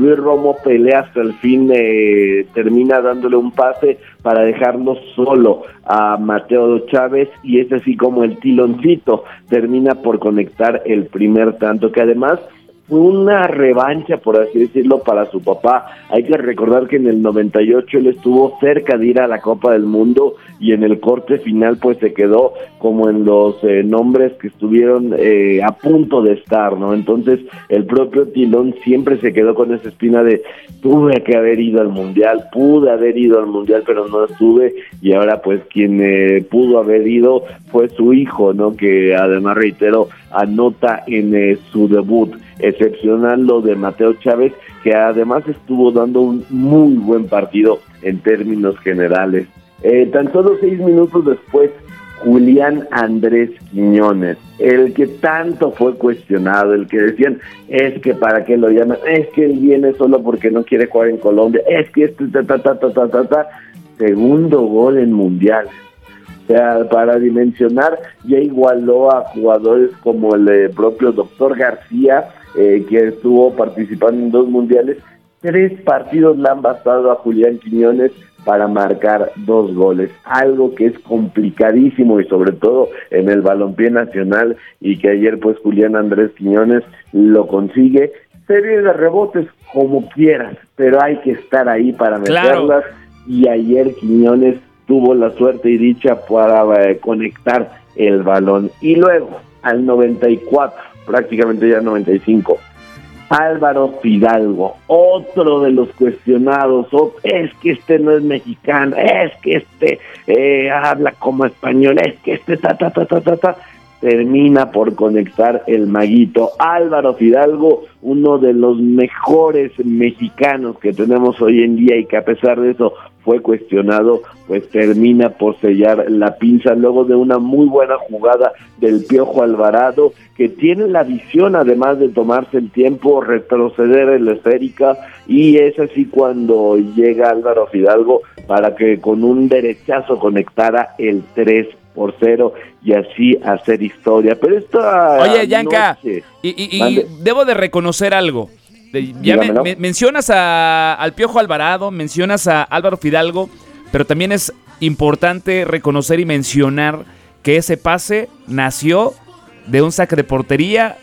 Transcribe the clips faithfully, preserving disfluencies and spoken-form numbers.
Luis Romo pelea hasta el fin, eh, termina dándole un pase para dejarlo solo a Mateo Chávez, y es así como el tiloncito termina por conectar el primer tanto, que además fue una revancha, por así decirlo, para su papá. Hay que recordar que en el noventa y ocho él estuvo cerca de ir a la Copa del Mundo, y en el corte final pues se quedó como en los eh, nombres que estuvieron eh, a punto de estar, ¿no? Entonces el propio Tilón siempre se quedó con esa espina de tuve que haber ido al Mundial, pude haber ido al Mundial, pero no estuve, y ahora pues quien eh, pudo haber ido fue su hijo, ¿no? Que además, reitero, anota en eh, su debut. Excepcional lo de Mateo Chávez, que además estuvo dando un muy buen partido en términos generales. Eh, tan solo seis minutos después, Julián Andrés Quiñones, el que tanto fue cuestionado, el que decían, es que para qué lo llaman, es que él viene solo porque no quiere jugar en Colombia, es que este ta ta ta ta ta ta, ta. Segundo gol en Mundial. O sea, para dimensionar, ya igualó a jugadores como el eh, propio Doctor García, eh, que estuvo participando en dos mundiales. Tres partidos le han bastado a Julián Quiñones para marcar dos goles, algo que es complicadísimo, y sobre todo en el balompié nacional, y que ayer pues Julián Andrés Quiñones lo consigue. Serie de rebotes, como quieras, pero hay que estar ahí para meterlas, claro. Y ayer Quiñones tuvo la suerte y dicha para eh, conectar el balón. Y luego, al noventa y cuatro, prácticamente ya noventa y cinco, Álvaro Fidalgo, otro de los cuestionados, oh, es que este no es mexicano, es que este eh, habla como español, es que este ta ta ta ta ta ta, termina por conectar el maguito. Álvaro Fidalgo, uno de los mejores mexicanos que tenemos hoy en día, y que a pesar de eso fue cuestionado, pues termina por sellar la pinza luego de una muy buena jugada del Piojo Alvarado, que tiene la visión, además de tomarse el tiempo, retroceder en la esférica, y es así cuando llega Álvaro Fidalgo para que con un derechazo conectara el tres por cero y así hacer historia. Pero esta Oye, Yanka, noche, y, y, y debo de reconocer algo. Ya me, me, mencionas a, al Piojo Alvarado, mencionas a Álvaro Fidalgo, pero también es importante reconocer y mencionar que ese pase nació de un saque de portería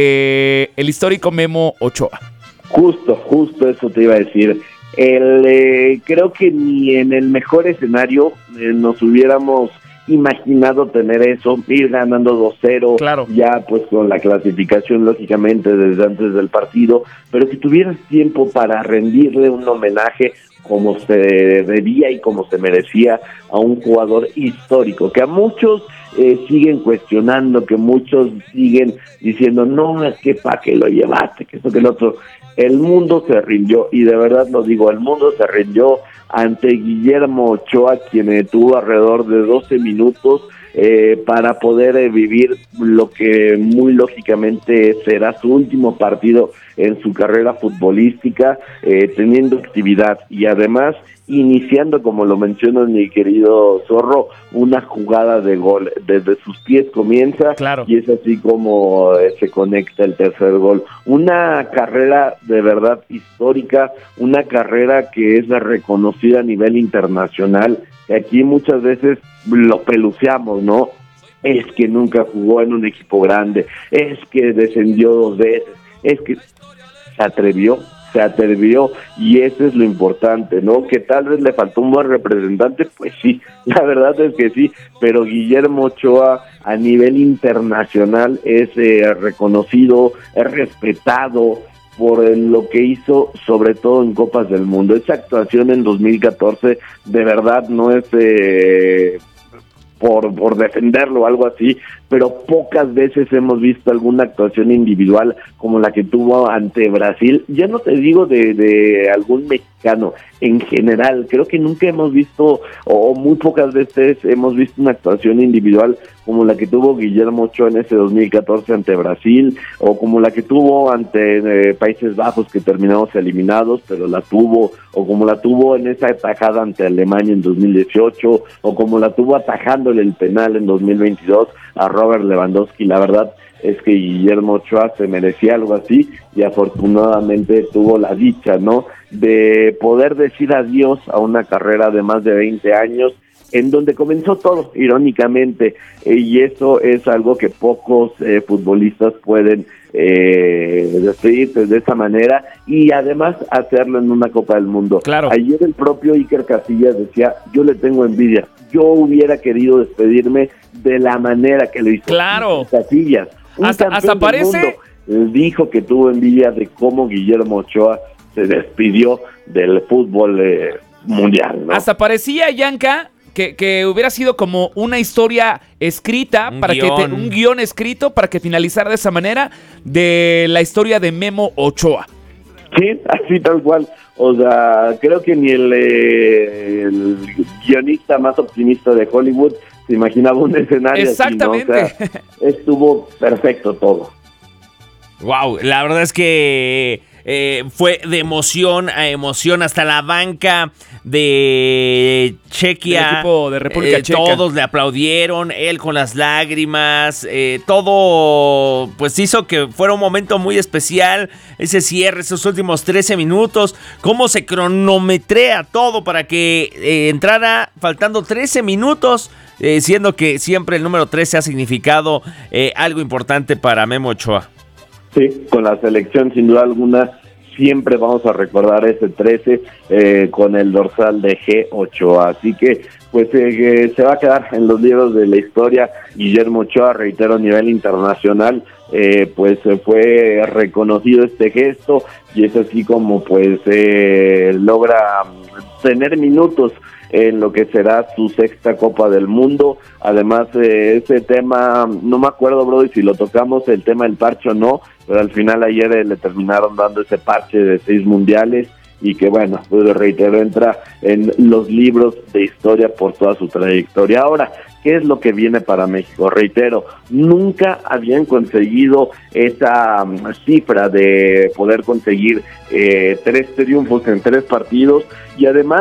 de el histórico Memo Ochoa. Justo, justo eso te iba a decir. El, eh, creo que ni en el mejor escenario eh, nos hubiéramos imaginado tener eso, ir ganando dos cero, claro. Ya pues con la clasificación lógicamente desde antes del partido, pero que tuvieras tiempo para rendirle un homenaje como se debía y como se merecía a un jugador histórico, que a muchos eh, siguen cuestionando, que muchos siguen diciendo, no, es que pa' que lo llevaste, que eso que el otro. El mundo se rindió, y de verdad lo digo, el mundo se rindió ante Guillermo Ochoa, quien eh, tuvo alrededor de doce minutos eh, para poder eh, vivir lo que muy lógicamente será su último partido en su carrera futbolística, eh, teniendo actividad y además iniciando, como lo menciona mi querido Zorro, una jugada de gol. Desde sus pies comienza, claro. Y es así como eh, se conecta el tercer gol. Una carrera de verdad histórica, una carrera que es reconocida a nivel internacional. Aquí muchas veces lo peluceamos, ¿no? Es que nunca jugó en un equipo grande, es que descendió dos veces, es que se atrevió, se atrevió, y eso es lo importante, ¿no? Que tal vez le faltó un buen representante, pues sí, la verdad es que sí, pero Guillermo Ochoa a nivel internacional es eh, reconocido, es respetado por lo que hizo, sobre todo en Copas del Mundo. Esa actuación en dos mil catorce de verdad no es eh, por, por defenderlo o algo así, pero pocas veces hemos visto alguna actuación individual como la que tuvo ante Brasil. Ya no te digo de, de algún mexicano, en general, creo que nunca hemos visto, o muy pocas veces hemos visto una actuación individual como la que tuvo Guillermo Ochoa en ese dos mil catorce ante Brasil, o como la que tuvo ante eh, Países Bajos, que terminamos eliminados, pero la tuvo, o como la tuvo en esa atajada ante Alemania en dos mil dieciocho, o como la tuvo atajándole el penal en dos mil veintidós a Robert Lewandowski. La verdad es que Guillermo Ochoa se merecía algo así y afortunadamente tuvo la dicha, ¿no?, de poder decir adiós a una carrera de más de veinte años en donde comenzó todo, irónicamente, eh, y eso es algo que pocos eh, futbolistas pueden eh, despedirse de esa manera y además hacerlo en una Copa del Mundo. Claro. Ayer el propio Iker Casillas decía, yo le tengo envidia, yo hubiera querido despedirme de la manera que lo hizo. Claro. Iker Casillas, un hasta, hasta campeón del parece... mundo, dijo que tuvo envidia de cómo Guillermo Ochoa se despidió del fútbol eh, mundial, ¿no? Hasta parecía, Yanka, que, que hubiera sido como una historia escrita, un para guión. que te, un guión escrito para que finalizara de esa manera de la historia de Memo Ochoa. Sí, así tal cual. O sea, creo que ni el, eh, el guionista más optimista de Hollywood se imaginaba un escenario Exactamente. así, ¿no? O sea, estuvo perfecto todo. Wow, la verdad es que eh, fue de emoción a emoción, hasta la banca de Chequia, del equipo de República eh, Checa. Todos le aplaudieron, él con las lágrimas, eh, todo pues hizo que fuera un momento muy especial, ese cierre, esos últimos trece minutos, cómo se cronometrea todo para que eh, entrara faltando trece minutos, eh, siendo que siempre el número trece ha significado eh, algo importante para Memo Ochoa. Sí, con la selección sin duda alguna siempre vamos a recordar ese trece eh, con el dorsal de G Ochoa, así que pues eh, se va a quedar en los libros de la historia. Guillermo Ochoa, reitero, a nivel internacional, eh, pues eh, fue reconocido este gesto y es así como pues eh, logra tener minutos en lo que será su sexta Copa del Mundo. Además, eh, ese tema, no me acuerdo, Brody, si lo tocamos, el tema del parche o no, pero al final ayer eh, le terminaron dando ese parche de seis mundiales y que, bueno, pues reitero, entra en los libros de historia por toda su trayectoria. Ahora, ¿qué es lo que viene para México? Reitero, nunca habían conseguido esa um, cifra de poder conseguir eh, tres triunfos en tres partidos y además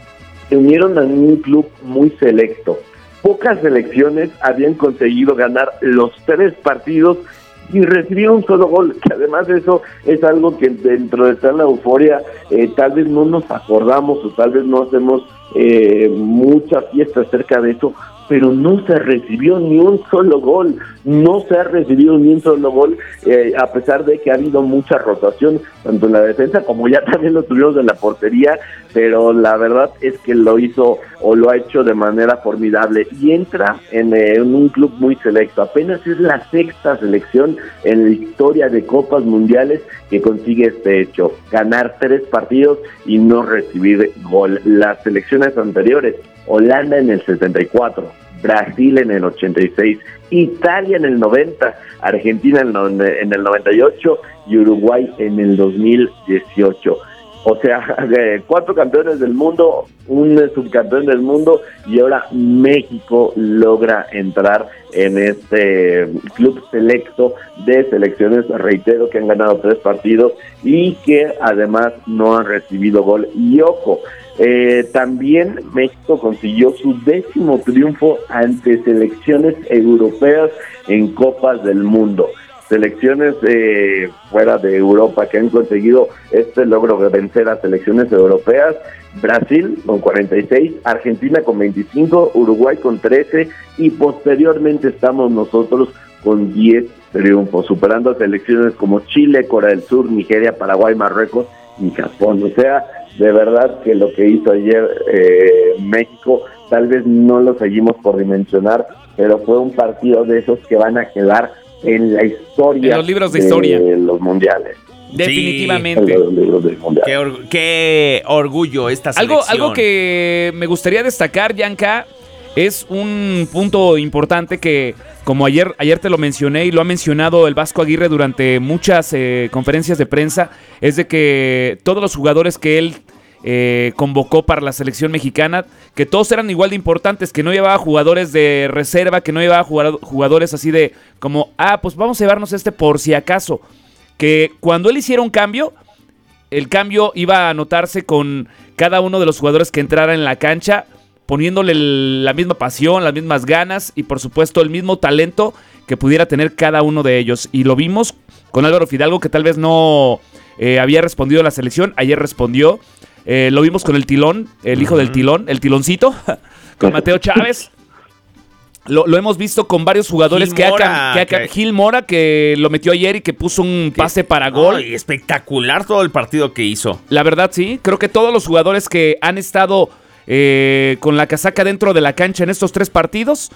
se unieron a un club muy selecto. Pocas selecciones habían conseguido ganar los tres partidos y recibir un solo gol, que además eso es algo que dentro de toda la euforia eh, tal vez no nos acordamos o tal vez no hacemos eh, mucha fiesta acerca de eso, pero no se recibió ni un solo gol, no se ha recibido ni un solo gol, eh, a pesar de que ha habido mucha rotación, tanto en la defensa como ya también lo tuvimos en la portería, pero la verdad es que lo hizo o lo ha hecho de manera formidable y entra en, eh, en un club muy selecto. Apenas es la sexta selección en la historia de Copas Mundiales que consigue este hecho, ganar tres partidos y no recibir gol. Las selecciones anteriores, Holanda en el setenta y cuatro, Brasil en el ochenta y seis, Italia en el noventa, Argentina en el noventa y ocho y Uruguay en el dos mil dieciocho. O sea, cuatro campeones del mundo, un subcampeón del mundo y ahora México logra entrar en este club selecto de selecciones, reitero, que han ganado tres partidos y que además no han recibido gol. Y ojo, Eh, también México consiguió su décimo triunfo ante selecciones europeas en Copas del Mundo. Selecciones eh, fuera de Europa que han conseguido este logro de vencer a selecciones europeas: Brasil con cuarenta y seis, Argentina con veinticinco, Uruguay con trece y posteriormente estamos nosotros con diez triunfos, superando a selecciones como Chile, Corea del Sur, Nigeria, Paraguay, Marruecos y Japón. O sea, de verdad que lo que hizo ayer eh, México, tal vez no lo seguimos por dimensionar, pero fue un partido de esos que van a quedar en la historia, en los libros de, de historia de los mundiales. Definitivamente. Sí, los libros del mundial. Qué, or- qué orgullo esta Algo, selección. algo que me gustaría destacar, Yanka, es un punto importante que, como ayer, ayer te lo mencioné y lo ha mencionado el Vasco Aguirre durante muchas eh, conferencias de prensa, es de que todos los jugadores que él eh, convocó para la selección mexicana, que todos eran igual de importantes, que no llevaba jugadores de reserva, que no llevaba jugadores así de como, ah, pues vamos a llevarnos este por si acaso. Que cuando él hiciera un cambio, el cambio iba a notarse con cada uno de los jugadores que entrara en la cancha, poniéndole el, la misma pasión, las mismas ganas y por supuesto el mismo talento que pudiera tener cada uno de ellos. Y lo vimos con Álvaro Fidalgo, que tal vez no eh, había respondido a la selección, ayer respondió. Eh, lo vimos con el Tilón, el hijo uh-huh. del Tilón, el Tiloncito, con Mateo Chávez. Lo, lo hemos visto con varios jugadores Gil que, Mora, ha, que, ha, que Gil Mora, que lo metió ayer y que puso un que, pase para gol. No, y espectacular todo el partido que hizo. La verdad, sí. Creo que todos los jugadores que han estado eh, con la casaca dentro de la cancha en estos tres partidos,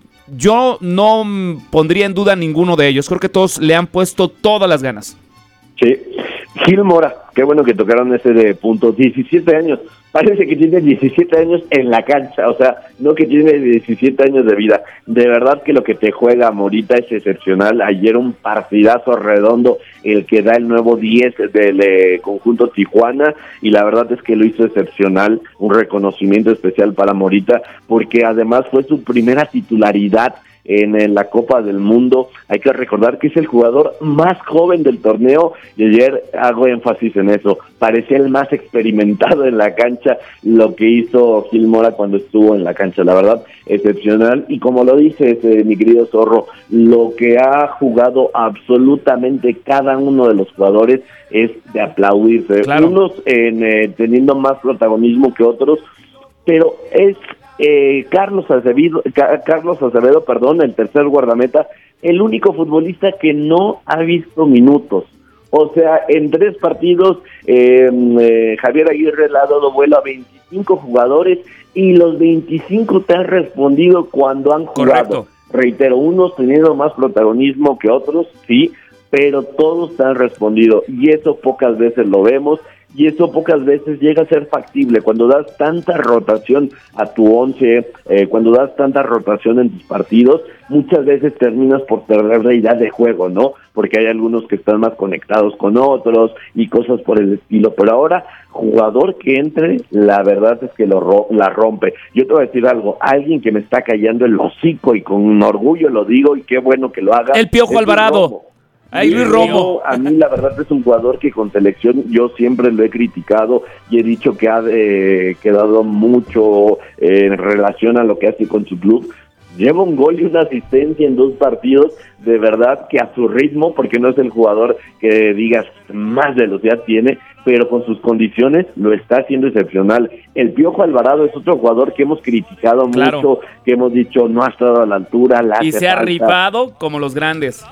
yo no pondría en duda ninguno de ellos. Creo que todos le han puesto todas las ganas. Sí. Gil Mora, qué bueno que tocaron ese de punto. diecisiete años. Parece que tiene diecisiete años en la cancha, o sea, no que tiene diecisiete años de vida. De verdad que lo que te juega Morita es excepcional. Ayer un partidazo redondo, el que da el nuevo diez del eh, conjunto Tijuana, y la verdad es que lo hizo excepcional. Un reconocimiento especial para Morita, porque además fue su primera titularidad en, en la Copa del Mundo. Hay que recordar que es el jugador más joven del torneo, y ayer hago énfasis en eso, parecía el más experimentado en la cancha lo que hizo Gil Mora cuando estuvo en la cancha. La verdad, excepcional. Y como lo dices, eh, mi querido Zorro, lo que ha jugado absolutamente cada uno de los jugadores es de aplaudirse. Claro. Unos en, eh, teniendo más protagonismo que otros, pero es Eh, Carlos Acevedo, Carlos Acevedo, perdón, el tercer guardameta, el único futbolista que no ha visto minutos. O sea, en tres partidos, eh, eh, Javier Aguirre le ha dado vuelo a veinticinco jugadores y los veinticinco te han respondido cuando han jugado. Correcto. Reitero, unos teniendo más protagonismo que otros, sí, pero todos te han respondido, y eso pocas veces lo vemos. Y eso pocas veces llega a ser factible. Cuando das tanta rotación a tu once, eh, cuando das tanta rotación en tus partidos, muchas veces terminas por perder la idea de juego, ¿no? Porque hay algunos que están más conectados con otros y cosas por el estilo. Pero ahora, jugador que entre, la verdad es que lo ro- la rompe. Yo te voy a decir algo, alguien que me está callando el hocico, y con orgullo lo digo, y qué bueno que lo haga. El Piojo Alvarado. Ay, Luis Romo. A mí la verdad es un jugador que con selección yo siempre lo he criticado y he dicho que ha eh, quedado mucho eh, en relación a lo que hace con su club. Lleva un gol y una asistencia en dos partidos, de verdad que a su ritmo, porque no es el jugador que digas más velocidad tiene, pero con sus condiciones lo está haciendo excepcional. El Piojo Alvarado es otro jugador que hemos criticado claro. mucho, que hemos dicho no ha estado a la altura. La y se falta. Ha rifado como los grandes.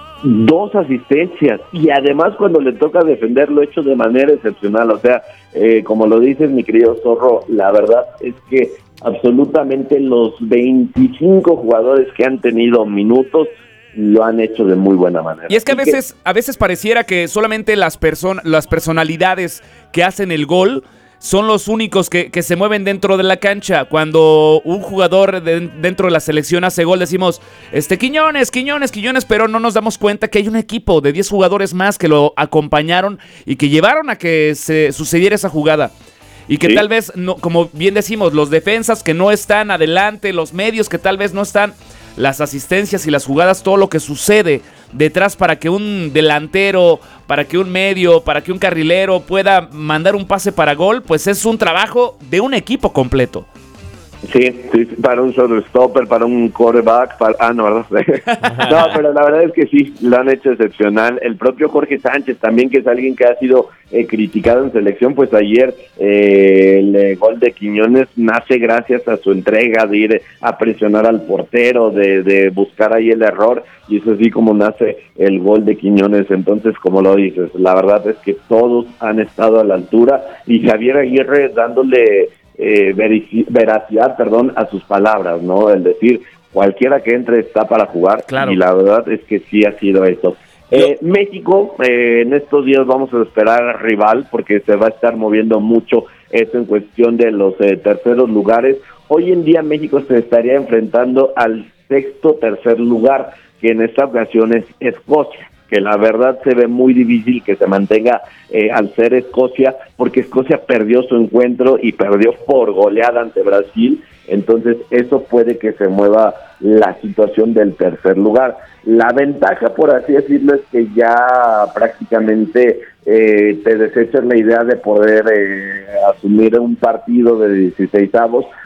Dos asistencias, y además cuando le toca defender lo ha hecho de manera excepcional. O sea, eh, como lo dices, mi querido Zorro, la verdad es que absolutamente los veinticinco jugadores que han tenido minutos lo han hecho de muy buena manera. Y es que a veces, que... a veces pareciera que solamente las, person- las personalidades que hacen el gol son los únicos que, que se mueven dentro de la cancha. Cuando un jugador de, dentro de la selección hace gol, decimos, este Quiñones, Quiñones, Quiñones, pero no nos damos cuenta que hay un equipo de diez jugadores más que lo acompañaron y que llevaron a que se sucediera esa jugada. Y que ¿Sí? tal vez, no, como bien decimos, los defensas que no están adelante, los medios que tal vez no están, las asistencias y las jugadas, todo lo que sucede detrás para que un delantero, para que un medio, para que un carrilero pueda mandar un pase para gol, pues es un trabajo de un equipo completo. Sí, sí, para un shortstopper, para un quarterback, para... ah, no, ¿verdad? No, pero la verdad es que sí, lo han hecho excepcional. El propio Jorge Sánchez también, que es alguien que ha sido eh, criticado en selección, pues ayer eh, el eh, gol de Quiñones nace gracias a su entrega de ir a presionar al portero, de, de buscar ahí el error, y es así como nace el gol de Quiñones. Entonces, como lo dices, la verdad es que todos han estado a la altura, y Javier Aguirre dándole... Eh, verici- veracidad, perdón, a sus palabras, ¿no? El decir, cualquiera que entre está para jugar, claro. Y la verdad es que sí ha sido eso. Eh, México, eh, en estos días vamos a esperar rival, porque se va a estar moviendo mucho eso en cuestión de los eh, terceros lugares. Hoy en día México se estaría enfrentando al sexto tercer lugar, que en esta ocasión es Escocia, que la verdad se ve muy difícil que se mantenga eh, al ser Escocia, porque Escocia perdió su encuentro y perdió por goleada ante Brasil. Entonces eso puede que se mueva la situación del tercer lugar. La ventaja, por así decirlo, es que ya prácticamente eh, te desechas la idea de poder eh, asumir un partido de dieciseisavos,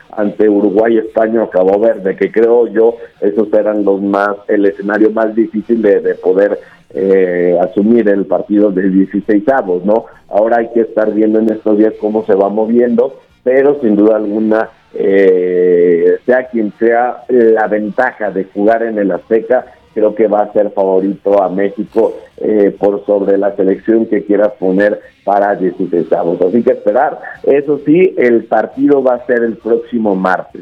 ante Uruguay, España o Cabo Verde, que creo yo esos eran los más, el escenario más difícil de, de poder eh, asumir el partido de dieciseisavos, ¿no? Ahora hay que estar viendo en estos días cómo se va moviendo, pero sin duda alguna, eh, sea quien sea, la ventaja de jugar en el Azteca, creo que va a ser favorito a México eh, por sobre la selección que quiera poner para dieciseisavos. Así que esperar. Eso sí, el partido va a ser el próximo martes,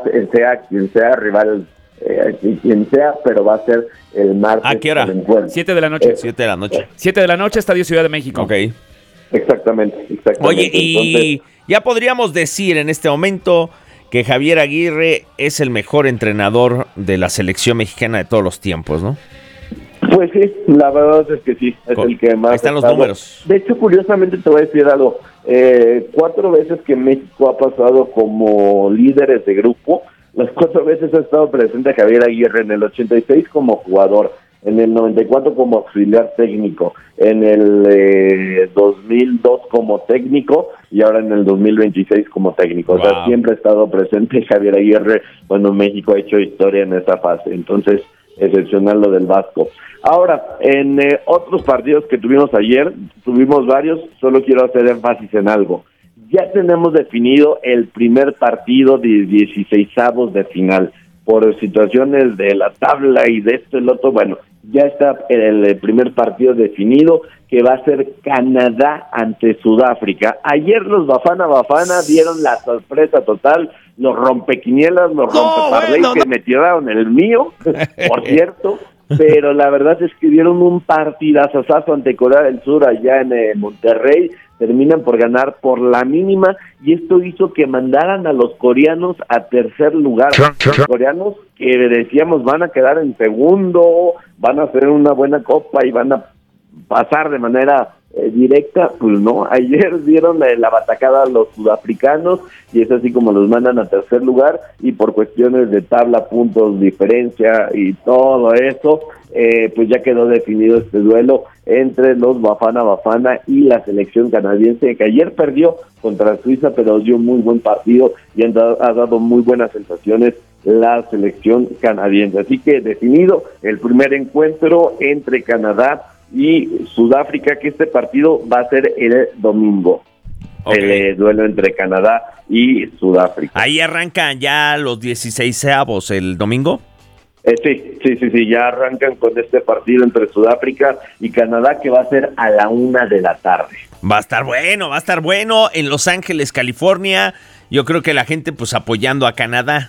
sea quien sea rival, eh, quien sea, pero va a ser el martes. ¿A qué hora? Siete de la noche. Eh, Siete de la noche. Siete de la noche, Estadio Ciudad de México. Ok. Exactamente, exactamente. Oye, y Entonces, ya podríamos decir en este momento que Javier Aguirre es el mejor entrenador de la selección mexicana de todos los tiempos, ¿no? Pues sí, la verdad es que sí, es Con, el que más... Ahí están los estado. números. De hecho, curiosamente te voy a decir algo. Eh, cuatro veces que México ha pasado como líderes de grupo, las cuatro veces ha estado presente Javier Aguirre, en el ochenta y seis como jugador, en el noventa y cuatro como auxiliar técnico, en el eh, dos mil dos como técnico y ahora en el dos mil veintiséis como técnico. Wow. O sea, siempre ha estado presente Javier Aguirre cuando México ha hecho historia en esa fase. Entonces, excepcional lo del Vasco. Ahora, en eh, otros partidos que tuvimos ayer, tuvimos varios, solo quiero hacer énfasis en algo. Ya tenemos definido el primer partido de dieciseisavos de final. Por situaciones de la tabla y de esto y lo otro, bueno, ya está el, el primer partido definido, que va a ser Canadá ante Sudáfrica. Ayer los Bafana Bafana dieron la sorpresa total, los rompequinielas, los no, rompeparleys bueno, que no. me tiraron el mío, por cierto, pero la verdad es que dieron un partidazazazo ante Corea del Sur allá en eh, Monterrey. Terminan por ganar por la mínima y esto hizo que mandaran a los coreanos a tercer lugar. Los coreanos que decíamos van a quedar en segundo, van a hacer una buena copa y van a pasar de manera eh, directa, pues no, ayer dieron eh, la batacada a los sudafricanos y es así como los mandan a tercer lugar y por cuestiones de tabla, puntos, diferencia y todo eso, eh, pues ya quedó definido este duelo entre los Bafana Bafana y la selección canadiense, que ayer perdió contra Suiza, pero dio muy buen partido y han dado, ha dado muy buenas sensaciones la selección canadiense. Así que definido el primer encuentro entre Canadá y Sudáfrica, que este partido va a ser el domingo. Okay. El eh, duelo entre Canadá y Sudáfrica. Ahí arrancan ya los dieciseisavos el domingo. Eh, sí, sí, sí, sí, ya arrancan con este partido entre Sudáfrica y Canadá, que va a ser a la una de la tarde. Va a estar bueno, va a estar bueno en Los Ángeles, California. Yo creo que la gente pues apoyando a Canadá.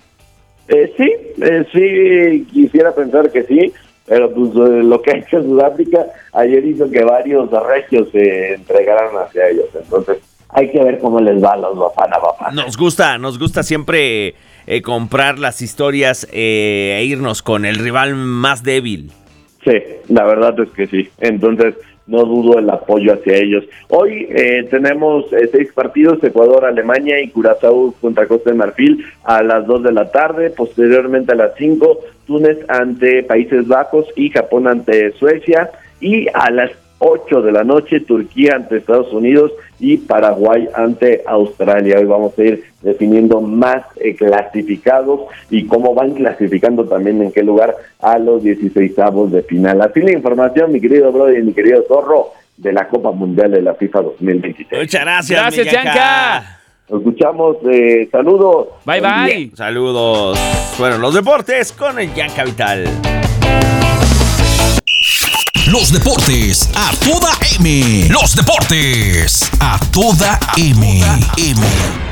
Eh, sí, eh, sí, quisiera pensar que sí, pero pues eh, lo que ha hecho Sudáfrica ayer hizo que varios regios se entregaran hacia ellos, entonces hay que ver cómo les va a los Bafana Bafana. Nos gusta, nos gusta siempre eh, comprar las historias eh, e irnos con el rival más débil. Sí, la verdad es que sí, entonces no dudo el apoyo hacia ellos. Hoy eh, tenemos eh, seis partidos, Ecuador, Alemania y Curazao contra Costa de Marfil a las dos de la tarde, posteriormente a las cinco, Túnez ante Países Bajos y Japón ante Suecia, y a las ocho de la noche, Turquía ante Estados Unidos y Paraguay ante Australia. Hoy vamos a ir definiendo más eh, clasificados y cómo van clasificando también en qué lugar a los dieciseisavos de final. Así la información, mi querido Brody y mi querido Zorro, de la Copa Mundial de la FIFA dos mil veintiséis. Muchas gracias, Gracias, Yanka. Nos escuchamos, eh, saludos. Bye, bye. Saludos. Fueron los deportes con el Yanka Vital. Los deportes a toda M. Los deportes a toda M. M.